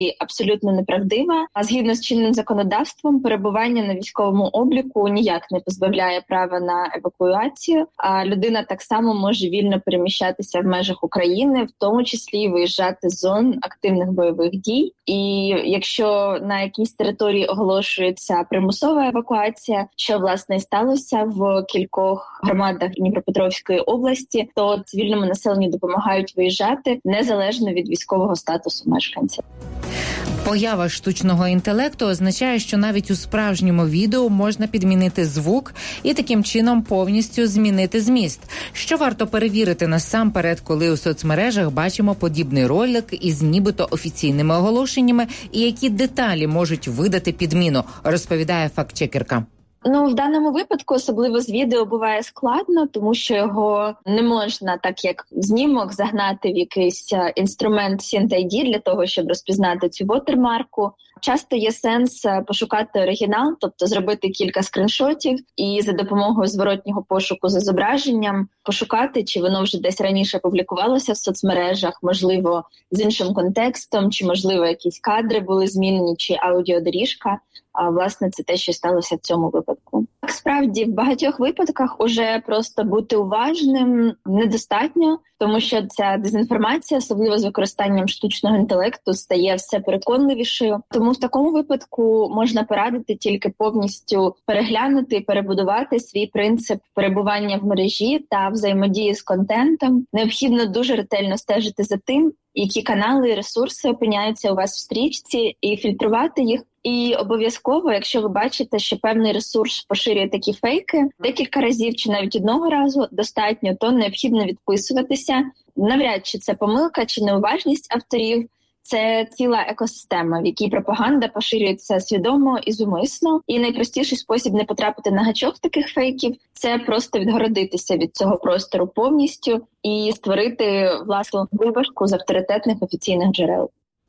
абсолютно неправдива. А згідно з чинним законодавством, перебування на військовому обліку ніяк не позбавляє права на евакуацію, а людина так само може вільно переміщатися в межах України, в тому числі виїжджати з зон активних бойових дій. І якщо на якійсь території оголошується примусова евакуація, що, власне, і сталося в кількох громадах Дніпропетровської області, то цивільному населенню допомагають виїжджати незалежно від військового статусу мешканця. Поява штучного інтелекту означає, що навіть у справжньому відео можна підмінити звук і таким чином повністю змінити зміст. Що варто перевірити насамперед, коли у соцмережах бачимо подібний ролик із нібито офіційними оголошеннями, і які деталі можуть видати підміну, розповідає фактчекерка. В даному випадку, особливо з відео, буває складно, тому що його не можна, так як знімок, загнати в якийсь інструмент SyncID для того, щоб розпізнати цю вотермарку. Часто є сенс пошукати оригінал, тобто зробити кілька скріншотів і за допомогою зворотнього пошуку за зображенням пошукати, чи воно вже десь раніше публікувалося в соцмережах, можливо, з іншим контекстом, чи, можливо, якісь кадри були змінені, чи аудіодоріжка. А, власне, це те, що сталося в цьому випадку. Справді, в багатьох випадках уже просто бути уважним недостатньо, тому що ця дезінформація, особливо з використанням штучного інтелекту, стає все переконливішою. Тому в такому випадку можна порадити тільки повністю переглянути і перебудувати свій принцип перебування в мережі та взаємодії з контентом. Необхідно дуже ретельно стежити за тим, які канали і ресурси опиняються у вас в стрічці, і фільтрувати їх. І обов'язково, якщо ви бачите, що певний ресурс поширює такі фейки декілька разів чи навіть одного разу достатньо, то необхідно відписуватися. Навряд чи це помилка чи неуважність авторів. Це ціла екосистема, в якій пропаганда поширюється свідомо і зумисно. І найпростіший спосіб не потрапити на гачок таких фейків – це просто відгородитися від цього простору повністю і створити власну вибашку з авторитетних офіційних джерел.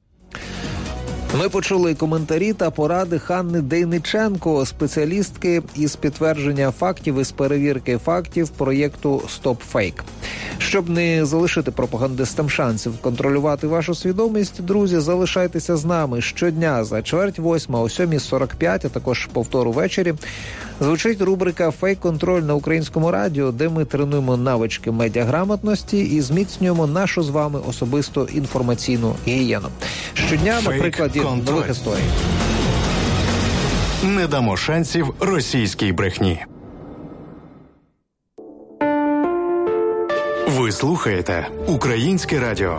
Ми почули коментарі та поради Ханни Дейниченко, спеціалістки із підтвердження фактів і з перевірки фактів проєкту «Стоп-фейк». Щоб не залишити пропагандистам шансів контролювати вашу свідомість, друзі, залишайтеся з нами щодня за 7:45, о 7:45, а також повтор увечері. Звучить рубрика «Фейк-контроль» на Українському радіо, де ми тренуємо навички медіаграмотності і зміцнюємо нашу з вами особисту інформаційну гігієну. Щодня на прикладі нових історій. Не дамо шансів російській брехні. Ви слухаєте Українське радіо.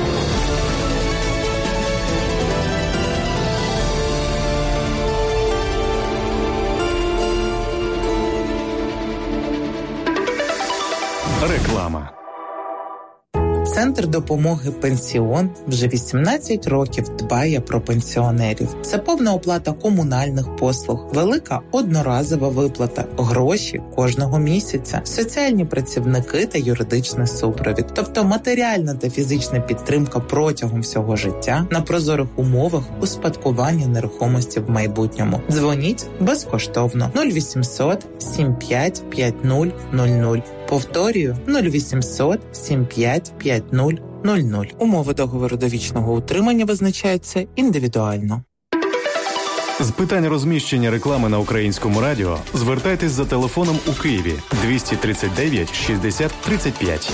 Реклама. Центр допомоги «Пенсіон» вже 18 років дбає про пенсіонерів. Це повна оплата комунальних послуг, велика одноразова виплата, гроші кожного місяця, соціальні працівники та юридичний супровід. Тобто матеріальна та фізична підтримка протягом всього життя на прозорих умовах успадкування нерухомості в майбутньому. Дзвоніть безкоштовно 0800 75 50 00. Повторюю, 0800 75 50 00. Умови договору довічного утримання визначаються індивідуально. З питань розміщення реклами на Українському радіо звертайтесь за телефоном у Києві 239 60 35.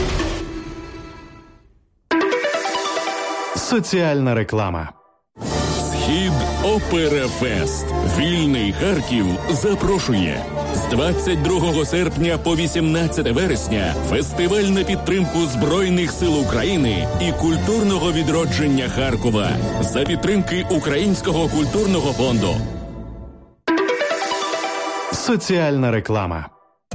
Соціальна реклама. Схід Операфест. Вільний Харків запрошує. З 22 серпня по 18 вересня фестиваль на підтримку Збройних сил України і культурного відродження Харкова за підтримки Українського культурного фонду. Соціальна реклама.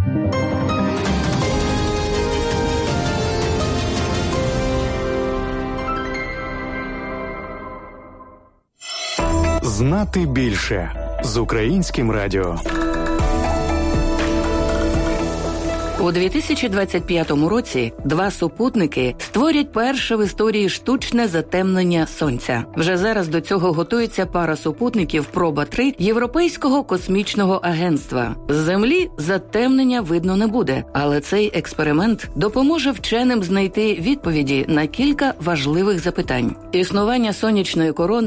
Знати більше з Українським радіо. У 2025 році 2 супутники створять перше в історії штучне затемнення Сонця. Вже зараз до цього готується пара супутників «Проба-3» Європейського космічного агентства. З Землі затемнення видно не буде, але цей експеримент допоможе вченим знайти відповіді на кілька важливих запитань. Існування сонячної корони